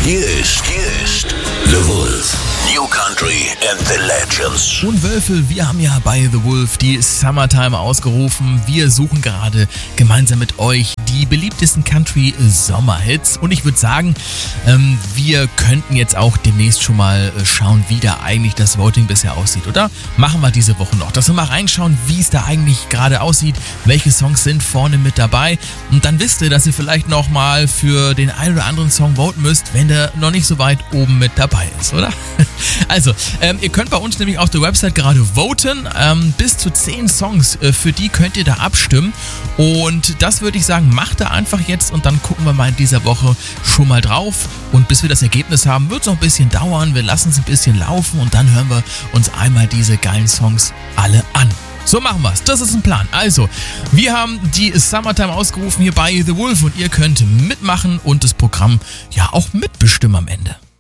Hier ist The Wolf. New Country and the Legends. Und Wölfe, wir haben ja bei The Wolf die Summertime ausgerufen. Wir suchen gerade gemeinsam mit euch die beliebtesten Country-Sommerhits. Und ich würde sagen, wir könnten jetzt auch demnächst schon mal schauen, wie da eigentlich das Voting bisher aussieht, oder? Machen wir diese Woche noch, dass wir mal reinschauen, wie es da eigentlich gerade aussieht, welche Songs sind vorne mit dabei. Und dann wisst ihr, dass ihr vielleicht noch mal für den einen oder anderen Song voten müsst, wenn der noch nicht so weit oben mit dabei ist, oder? Also, ihr könnt bei uns nämlich auf der Website gerade voten. Bis zu 10 Songs, für die könnt ihr da abstimmen. Und das würde ich sagen, macht da einfach jetzt und dann gucken wir mal in dieser Woche schon mal drauf. Und bis wir das Ergebnis haben, wird es noch ein bisschen dauern. Wir lassen es ein bisschen laufen und dann hören wir uns einmal diese geilen Songs alle an. So machen wir's. Das ist ein Plan. Also, wir haben die Summertime ausgerufen hier bei The Wolf und ihr könnt mitmachen und das Programm ja auch mitbestimmen am Ende.